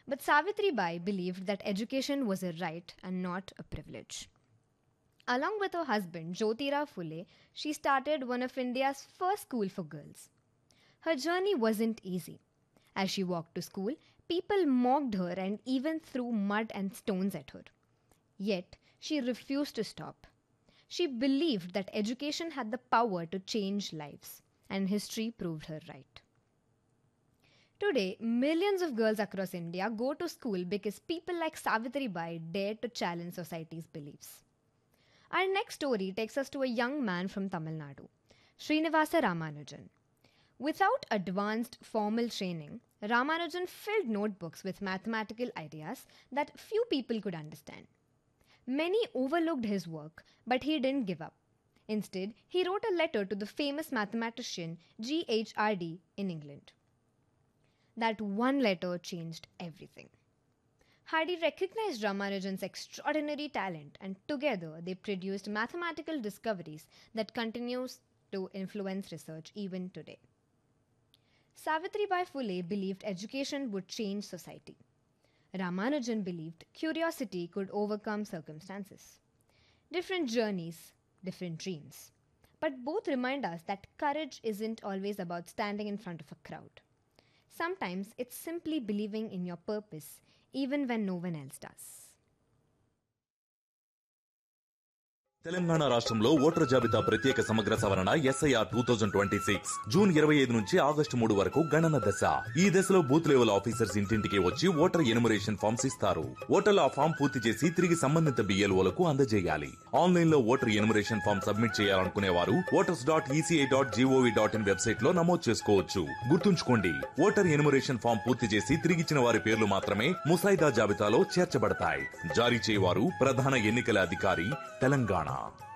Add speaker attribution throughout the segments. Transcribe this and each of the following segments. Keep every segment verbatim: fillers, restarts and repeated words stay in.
Speaker 1: But Savitri-bai believed that education was a right and not a privilege. Along with her husband, Jyotirao Phule, she started one of India's first school for girls. Her journey wasn't easy. As she walked to school, people mocked her and even threw mud and stones at her. Yet, she refused to stop. She believed that education had the power to change lives, and history proved her right. Today, millions of girls across India go to school because people like Savitri Bai dared to challenge society's beliefs. Our next story takes us to a young man from Tamil Nadu, Srinivasa Ramanujan. Without advanced formal training, Ramanujan filled notebooks with mathematical ideas that few people could understand. Many overlooked his work, but he didn't give up. Instead, he wrote a letter to the famous mathematician G H R D in England. That one letter changed everything. Hardy recognized Ramanujan's extraordinary talent, and together they produced mathematical discoveries that continues to influence research even today. Savitribai Phule believed education would change society. Ramanujan believed curiosity could overcome circumstances. Different journeys, different dreams. But both remind us that courage isn't always about standing in front of a crowd. Sometimes it's simply believing in your purpose, even when no one else does.
Speaker 2: Telangana రాష్ట్రంలో voter జాబితా ప్రత్యేక సమగ్ర సవరణ SIR two thousand twenty six June ఇరవై ఐదు నుంచి August మూడు వరకు గణన దశ. ఈ దశలో బూత్ లెవెల్ ఆఫీసర్స్ ఇంటింటికి వచ్చి ఓటర్ ఎన్యుమరేషన్ ఫామ్స్ ఇస్తారు. ఓటర్లు ఆ ఫామ్ పూర్తి చేసి తిరిగి సంబంధిత బిఎల్ఓలకు అందజేయాలి. ఆన్లైన్ లో ఓటర్ ఎన్యుమరేషన్ ఫామ్ సబ్మిట్ చేయాలనుకునే వారు voters dot ECI dot GOV dot in website లో నమోదు చేసుకోవచ్చు. గుర్తుంచుకోండి, ఓటర్ ఎన్యుమరేషన్ ఫామ్ పూర్తి చేసి తిరిగిచ్చిన వారి పేర్లు మాత్రమే ముసాయిదా జాబితాలో చేర్చబడతాయి. జారీ చేయవారు ప్రధాన ఎన్నికల అధికారి, Telangana.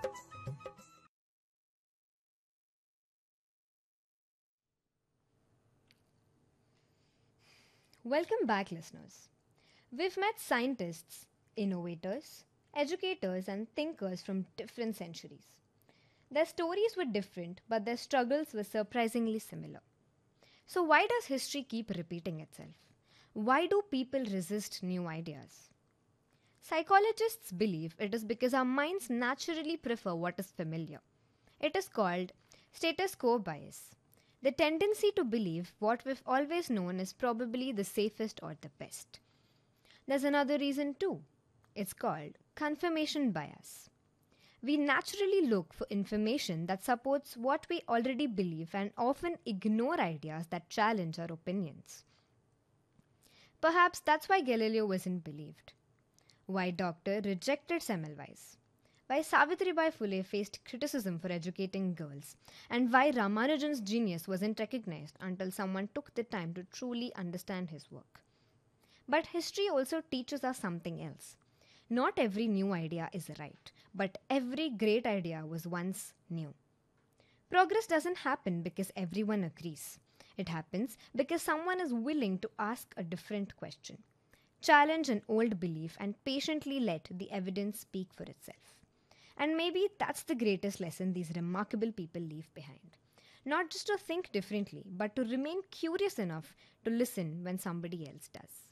Speaker 1: Welcome back, listeners. We've met scientists, innovators, educators, and thinkers from different centuries. Their stories were different, but their struggles were surprisingly similar. So, why does history keep repeating itself? Why do people resist new ideas? Psychologists believe it is because our minds naturally prefer what is familiar. It is called status quo bias. The tendency to believe what we've always known is probably the safest or the best. There's another reason too. It's called confirmation bias. We naturally look for information that supports what we already believe and often ignore ideas that challenge our opinions. Perhaps that's why Galileo wasn't believed. Why Doctor rejected Semmelweis. Why Savitribai Phule faced criticism for educating girls, and why Ramanujan's genius wasn't recognized until someone took the time to truly understand his work. But history also teaches us something else. Not every new idea is right, but every great idea was once new. Progress doesn't happen because everyone agrees. It happens because someone is willing to ask a different question, challenge an old belief, and patiently let the evidence speak for itself. And maybe that's the greatest lesson these remarkable people leave behind. Not just to think differently, but to remain curious enough to listen when somebody else does.